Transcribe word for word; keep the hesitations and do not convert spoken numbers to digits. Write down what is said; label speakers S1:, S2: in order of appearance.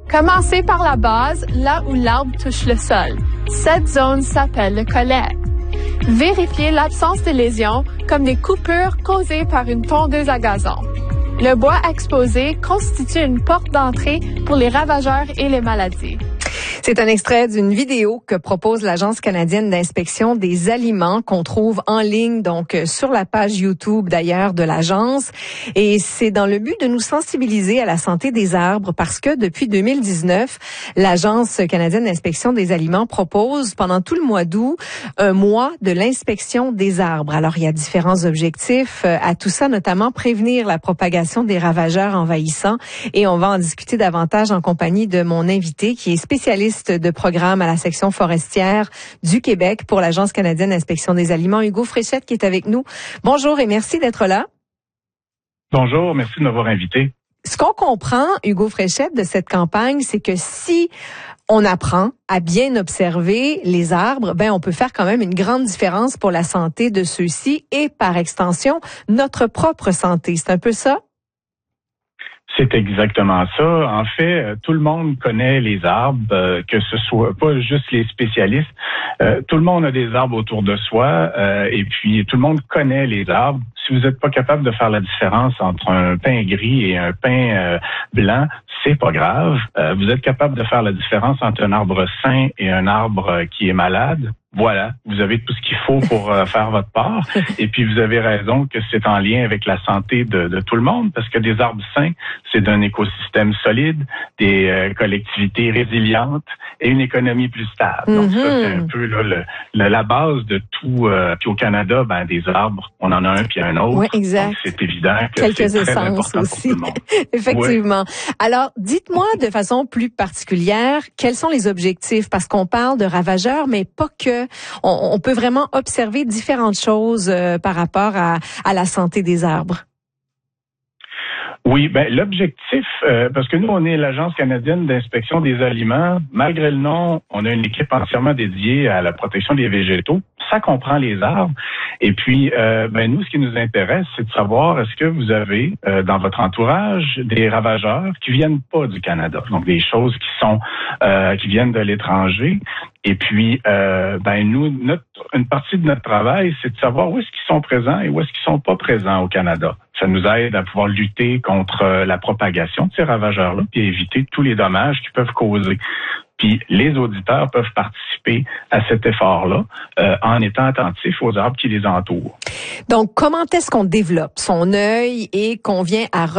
S1: Commencez par la base, là où l'arbre touche le sol. Cette zone s'appelle le collet. Vérifiez l'absence de lésions, comme des coupures causées par une tondeuse à gazon. Le bois exposé constitue une porte d'entrée pour les ravageurs et les maladies.
S2: C'est un extrait d'une vidéo que propose l'Agence canadienne d'inspection des aliments qu'on trouve en ligne, donc sur la page YouTube d'ailleurs de l'agence. Et c'est dans le but de nous sensibiliser à la santé des arbres parce que depuis deux mille dix-neuf, l'Agence canadienne d'inspection des aliments propose pendant tout le mois d'août un mois de l'inspection des arbres. Alors il y a différents objectifs à tout ça, notamment prévenir la propagation des ravageurs envahissants. Et on va en discuter davantage en compagnie de mon invité qui est spécialiste de programme à la section forestière du Québec pour l'Agence canadienne d'inspection des aliments, Hugo Fréchette, qui est avec nous. Bonjour et merci d'être là.
S3: Bonjour, merci de m'avoir invité.
S2: Ce qu'on comprend, Hugo Fréchette, de cette campagne, c'est que si on apprend à bien observer les arbres, ben on peut faire quand même une grande différence pour la santé de ceux-ci et, par extension, notre propre santé. C'est un peu ça?
S3: C'est exactement ça. En fait, tout le monde connaît les arbres, euh, que ce soit pas juste les spécialistes. Euh, tout le monde a des arbres autour de soi euh, et puis tout le monde connaît les arbres. Si vous n'êtes pas capable de faire la différence entre un pain gris et un pain euh, blanc, c'est pas grave. Euh, vous êtes capable de faire la différence entre un arbre sain et un arbre qui est malade. Voilà, vous avez tout ce qu'il faut pour euh, faire votre part. Et puis, vous avez raison que c'est en lien avec la santé de, de tout le monde, parce que des arbres sains, c'est d'un écosystème solide, des euh, collectivités résilientes et une économie plus stable. Mm-hmm. Donc, ça, c'est un peu là, le, le, la base de tout. Euh, puis au Canada, ben des arbres, on en a un puis un autre.
S2: Oui, exact.
S3: Donc, c'est évident que
S2: Quelques
S3: c'est très
S2: essences
S3: important
S2: aussi.
S3: pour tout le monde.
S2: Effectivement. Oui. Alors, dites-moi de façon plus particulière, quels sont les objectifs? Parce qu'on parle de ravageurs, mais pas que. On, on peut vraiment observer différentes choses euh, par rapport à, à la santé des arbres.
S3: Oui, ben l'objectif, euh, parce que nous, on est l'Agence canadienne d'inspection des aliments. Malgré le nom, on a une équipe entièrement dédiée à la protection des végétaux. Ça comprend les arbres. Et puis, euh, ben nous, ce qui nous intéresse, c'est de savoir est-ce que vous avez euh, dans votre entourage des ravageurs qui viennent pas du Canada, donc des choses qui sont euh, qui viennent de l'étranger. Et puis, euh, ben nous, notre, une partie de notre travail, c'est de savoir où est-ce qu'ils sont présents et où est-ce qu'ils sont pas présents au Canada. Ça nous aide à pouvoir lutter contre la propagation de ces ravageurs-là, puis éviter tous les dommages qu'ils peuvent causer. Puis les auditeurs peuvent participer à cet effort-là euh, en étant attentifs aux arbres qui les entourent.
S2: Donc, comment est-ce qu'on développe son œil et qu'on vient à